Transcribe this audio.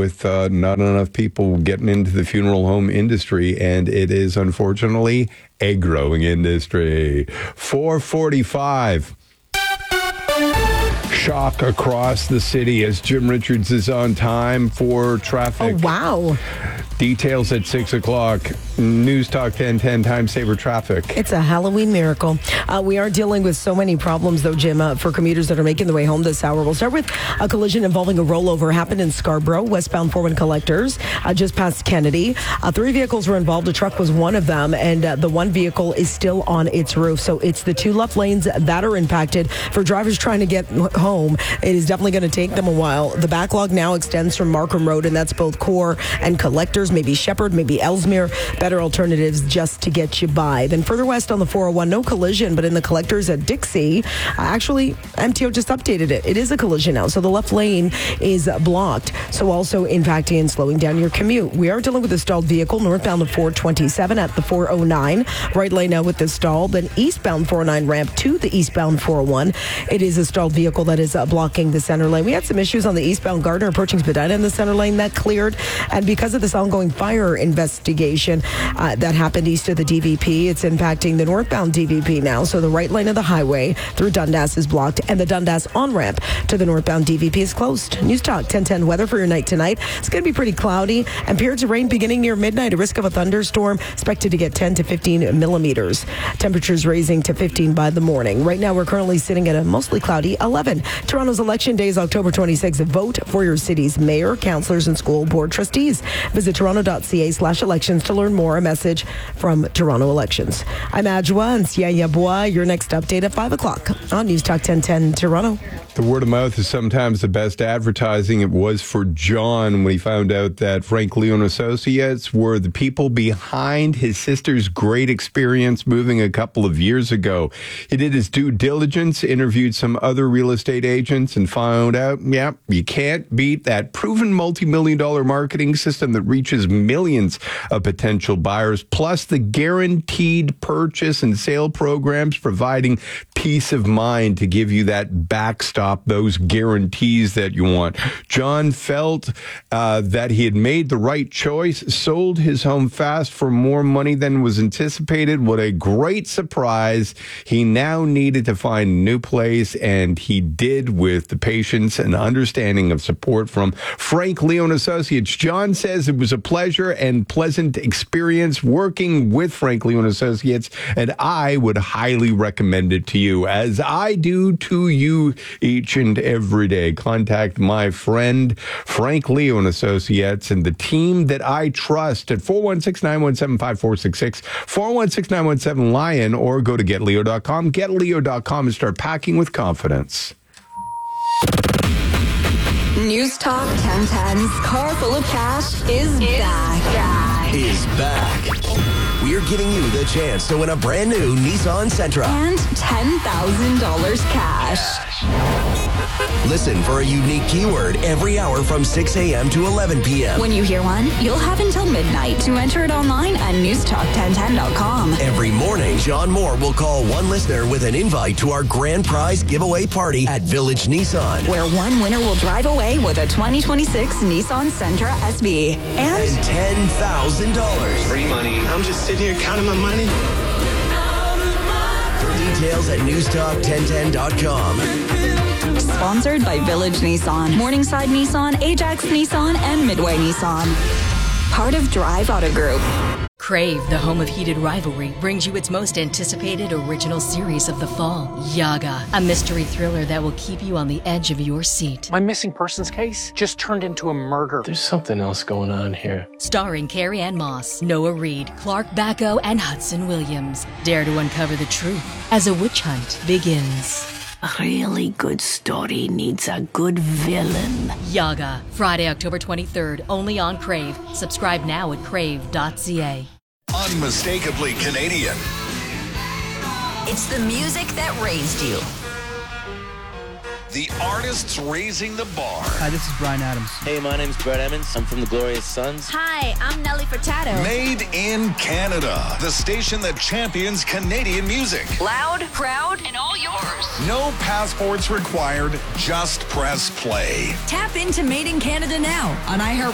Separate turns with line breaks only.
with not enough people getting into the funeral home industry, and it is unfortunately a growing industry. 4:45. Shock across the city as Jim Richards is on time for traffic.
Oh, wow.
Details at 6 o'clock. News Talk 1010 Time Saver Traffic.
It's a Halloween miracle. We are dealing with so many problems, though, Jim, for commuters that are making their way home this hour. We'll start with a collision involving a rollover happened in Scarborough, westbound 401 Collectors, just past Kennedy. 3 vehicles were involved. A truck was one of them, and the one vehicle is still on its roof. So it's the 2 left lanes that are impacted. For drivers trying to get home, it is definitely going to take them a while. The backlog now extends from Markham Road, and that's both Core and Collectors, maybe Shepherd, maybe Ellesmere. Better alternatives just to get you by. Then further west on the 401, no collision, but in the Collectors at Dixie, actually, MTO just updated it. It is a collision now, so the left lane is blocked, so also impacting and slowing down your commute. We are dealing with a stalled vehicle northbound of 427 at the 409. Right lane now with the stall, then eastbound 409 ramp to the eastbound 401. It is a stalled vehicle that is blocking the center lane. We had some issues on the eastbound Gardner approaching Spadina in the center lane that cleared, and because of this ongoing fire investigation that happened east of the DVP, it's impacting the northbound DVP now. So the right lane of the highway through Dundas is blocked, and the Dundas on-ramp to the northbound DVP is closed. News Talk 1010 weather for your night tonight. It's going to be pretty cloudy and periods of rain beginning near midnight. A risk of a thunderstorm expected to get 10 to 15 millimeters. Temperatures raising to 15 by the morning. Right now we're currently sitting at a mostly cloudy 11. Toronto's election day is October 26th. Vote for your city's mayor, councillors, and school board trustees. Visit toronto.ca/elections to learn more. A message from Toronto Elections. I'm Adjoa and Siaya Bois. Your next update at 5 o'clock on News Talk 1010 Toronto.
The word of mouth is sometimes the best advertising. It was for John when he found out that Frank Leon Associates were the people behind his sister's great experience moving a couple of years ago. He did his due diligence, interviewed some other real estate agents, and found out, you can't beat that proven multi-million-dollar marketing system that reaches millions of potential buyers, plus the guaranteed purchase and sale programs providing peace of mind to give you that backstop, those guarantees that you want. John felt that he had made the right choice, sold his home fast for more money than was anticipated. What a great surprise. He now needed to find a new place, and he did with the patience and understanding of support from Frank Leon Associates. John says it was a pleasure and pleasant experience working with Frank Leon Associates, and I would highly recommend it to you, as I do to you each and every day. Contact my friend Frank Leon Associates and the team that I trust at 416-917-5466, 416-917-LION, or go to getleo.com, getleo.com, and start packing with confidence.
News Talk 1010's Car Full of Cash is back.
We're giving you the chance to win a brand new Nissan Sentra
And $10,000 cash.
Listen for a unique keyword every hour from 6 a.m. to 11 p.m.
When you hear one, you'll have until midnight to enter it online at newstalk1010.com.
Every morning, John Moore will call one listener with an invite to our grand prize giveaway party at Village Nissan,
where one winner will drive away with a 2026 Nissan Sentra SB.
and $10,000.
Free money. I'm just sitting here counting my money.
For details at newstalk1010.com.
Sponsored by Village Nissan, Morningside Nissan, Ajax Nissan, and Midway Nissan. Part of Drive Auto Group.
Crave, the home of heated rivalry, brings you its most anticipated original series of the fall, Yaga, a mystery thriller that will keep you on the edge of your seat.
My missing persons case just turned into a murder.
There's something else going on here.
Starring Carrie Ann Moss, Noah Reid, Clark Bacco, and Hudson Williams. Dare to uncover the truth as a witch hunt begins.
A really good story needs a good villain.
Yaga, Friday, October 23rd, only on Crave. Subscribe now at crave.ca.
Unmistakably Canadian.
It's the music that raised you.
The artists raising the bar.
Hi, this is Brian Adams.
Hey, my name's Brett Emmons. I'm from the Glorious Sons.
Hi, I'm Nelly Furtado.
Made in Canada. The station that champions Canadian music.
Loud, proud, and all yours.
No passports required. Just press play.
Tap into Made in Canada now on iHeart.